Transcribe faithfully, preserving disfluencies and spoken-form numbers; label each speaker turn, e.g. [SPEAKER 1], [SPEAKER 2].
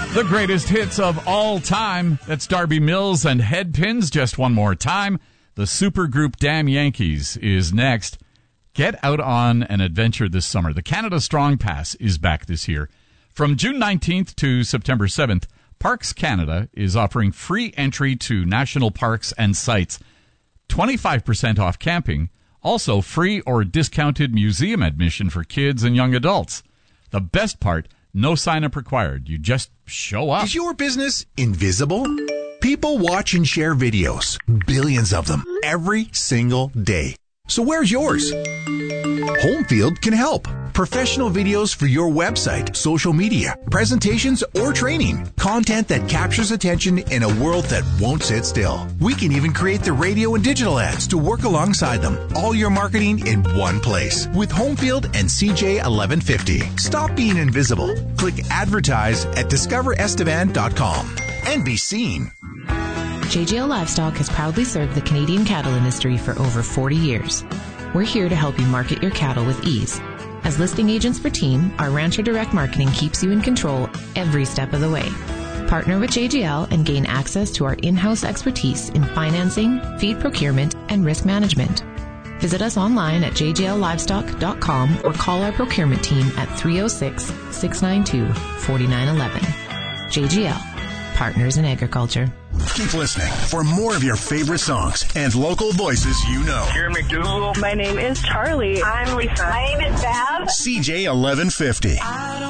[SPEAKER 1] The greatest hits of all time. That's Darby Mills and Headpins just one more time. The supergroup Damn Yankees is next. Get out on an adventure this summer. The Canada Strong Pass is back this year. From June nineteenth to September seventh, Parks Canada is offering free entry to national parks and sites, twenty-five percent off camping, also free or discounted museum admission for kids and young adults. The best part, no sign-up required. You just show up.
[SPEAKER 2] Is your business invisible? People watch and share videos, billions of them, every single day. So where's yours? Homefield can help. Professional videos for your website, social media, presentations, or training. Content that captures attention in a world that won't sit still. We can even create the radio and digital ads to work alongside them. All your marketing in one place. With Homefield and C J eleven fifty. Stop being invisible. Click advertise at discover estevan dot com and be seen.
[SPEAKER 3] J J L Livestock has proudly served the Canadian cattle industry for over forty years. We're here to help you market your cattle with ease. As listing agents for Team, our Rancher Direct Marketing keeps you in control every step of the way. Partner with J J L and gain access to our in-house expertise in financing, feed procurement, and risk management. Visit us online at j j l livestock dot com or call our procurement team at three oh six, six nine two, four nine one one. J J L, Partners in Agriculture.
[SPEAKER 2] Keep listening for more of your favorite songs and local voices you know.
[SPEAKER 4] Jerry McDougal.
[SPEAKER 5] My name is Charlie.
[SPEAKER 4] I'm Lisa.
[SPEAKER 5] My name is Bab.
[SPEAKER 2] C J eleven fifty.